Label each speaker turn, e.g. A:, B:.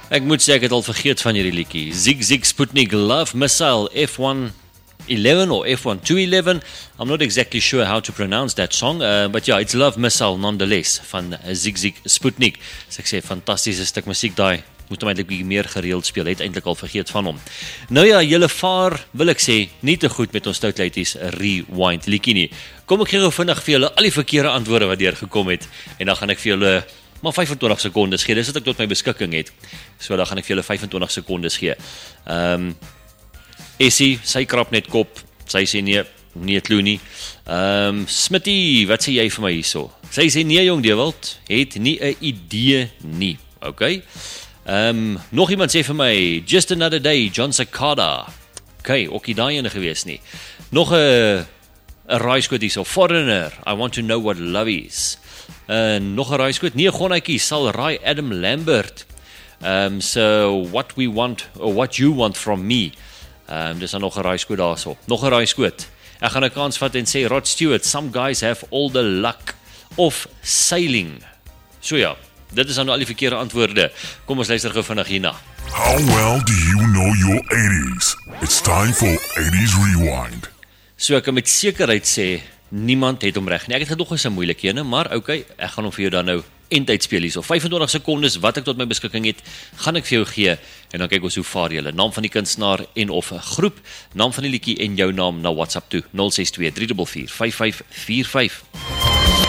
A: Ek moet sê ek het al vergeet van hierdie liedjie. Zig Zig Sputnik Love Missile F111 or F1211. I'm not exactly sure how to pronounce that song, but yeah, it's Love Missile nonetheless van Zig Zig Sputnik. So ek sê, fantastiese stuk musiek daai. Moet hom eintlik meer gereeld speel, het eintlik al vergeet van hom. Nou ja, julle vaar, wil ek sê, nie te goed met ons Stout Ladies Rewind liedjie nie. Kom ek gee gou vinnig vir julle al die verkeerde antwoorde wat deurgekom het, en dan gaan ek vir julle maar 25 sekondes gee, dis wat ek tot my beskikking het. So dan gaan ek vir julle 25 sekondes gee. Essie, sy krap net kop, sy sê nee Klou nie. Smitty, wat sê jy vir my hierso? Sy sê nee jong Dewald, het nie 'n idee nie. Okay? Nog iemand sê vir my, Just Another Day, John Cicada. Okay, ook nie daai ene gewees nie. Nog 'n raaiskoot hierso, Foreigner, I Want to Know What Love Is. Nog 'n raaiskoot, nee Gonnaatjie, sal raai Adam Lambert. So what we want, or what you want from me. Dis dan nog 'n raaiskoot daarso. Nog 'n raaiskoot. Ek gaan 'n kans vat en sê Rod Stewart, Some Guys Have All the Luck. Of Sailing. So ja, dit is dan al die verkeerde antwoorde. Kom ons luister gou vinnig hierna.
B: How well do you know your 80s? It's time for 80s Rewind.
A: So ek kan met sekerheid sê, niemand het hom reg nie. Ek het gedog is 'n moeilike ene, maar okay, ek gaan hom vir jou dan nou eindtyd speel hierso. 25 sekondes wat ek tot my beskikking het, gaan ek vir jou gee en dan kyk ons hoe vaar julle. Naam van die kunstenaar en of 'n groep, naam van die liedjie en jou naam na WhatsApp toe 062 344 5545.